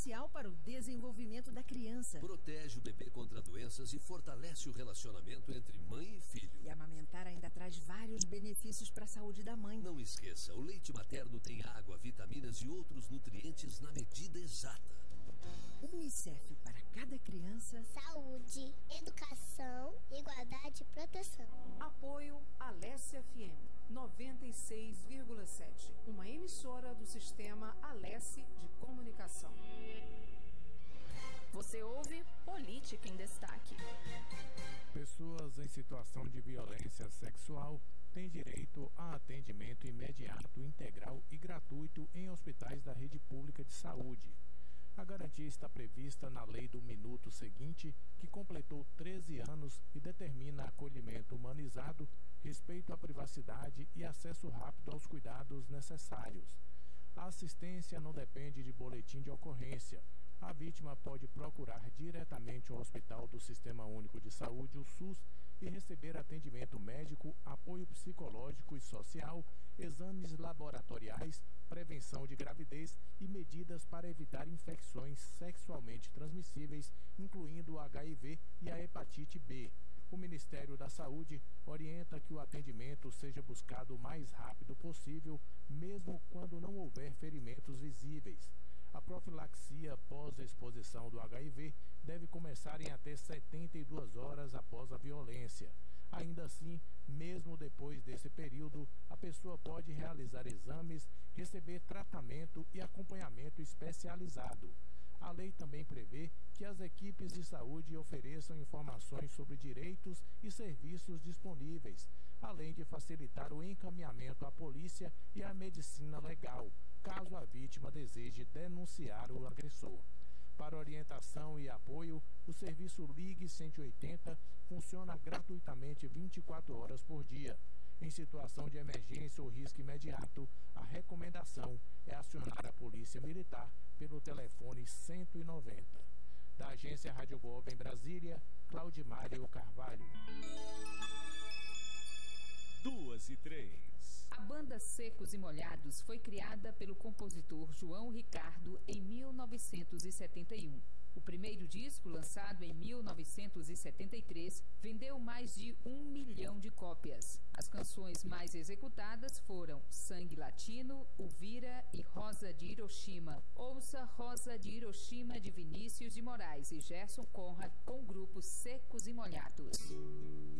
essencial para o desenvolvimento da criança. Protege o bebê contra doenças e fortalece o relacionamento entre mãe e filho. E amamentar ainda traz vários benefícios para a saúde da mãe. Não esqueça, o leite materno tem água, vitaminas e outros nutrientes na medida exata. Unicef para cada criança. Saúde, educação, igualdade e proteção. Apoio Alessia FM 96,7, uma emissora do sistema Alessi de comunicação. Você ouve Política em Destaque. Pessoas em situação de violência sexual têm direito a atendimento imediato, integral e gratuito em hospitais da rede pública de saúde. A garantia está prevista na Lei do Minuto Seguinte, que completou 13 anos e determina acolhimento humanizado, respeito à privacidade e acesso rápido aos cuidados necessários. A assistência não depende de boletim de ocorrência. A vítima pode procurar diretamente o Hospital do Sistema Único de Saúde, o SUS, e receber atendimento médico, apoio psicológico e social, exames laboratoriais, prevenção de gravidez e medidas para evitar infecções sexualmente transmissíveis, incluindo o HIV e a hepatite B. O Ministério da Saúde orienta que o atendimento seja buscado o mais rápido possível, mesmo quando não houver ferimentos visíveis. A profilaxia pós-exposição do HIV deve começar em até 72 horas após a violência. Ainda assim, mesmo depois desse período, a pessoa pode realizar exames, receber tratamento e acompanhamento especializado. A lei também prevê que as equipes de saúde ofereçam informações sobre direitos e serviços disponíveis, além de facilitar o encaminhamento à polícia e à medicina legal, caso a vítima deseje denunciar o agressor. Para orientação e apoio, o serviço Ligue 180 funciona gratuitamente 24 horas por dia. Em situação de emergência ou risco imediato, a recomendação é acionar a Polícia Militar pelo telefone 190. Da agência Rádio Gov em Brasília, Claudimário Carvalho. 2h03. A banda Secos e Molhados foi criada pelo compositor João Ricardo em 1971. O primeiro disco, lançado em 1973, vendeu mais de 1 milhão de cópias. As canções mais executadas foram Sangue Latino, Uvira e Rosa de Hiroshima. Ouça Rosa de Hiroshima de Vinícius de Moraes e Gerson Conrad com o grupo Secos e Molhados.